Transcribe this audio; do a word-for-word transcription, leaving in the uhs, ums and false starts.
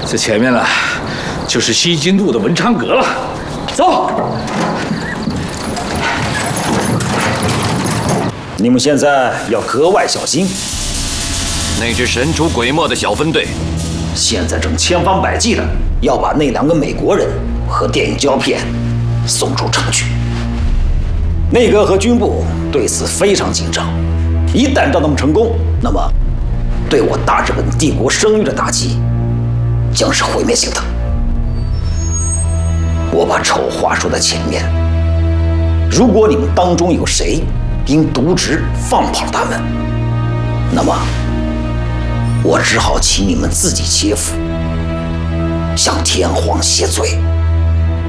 这前面呢，就是西京路的文昌阁了。走。 你们现在要格外小心。 那支神出鬼没的小分队， 现在正千方百计的要把那两个美国人和电影胶片送出城去。内阁和军部对此非常紧张，一旦让他们成功，那么对我大日本帝国声誉的打击将是毁灭性的。我把丑话说在前面，如果你们当中有谁因渎职放跑了他们，那么我只好请你们自己切腹，向天皇谢罪。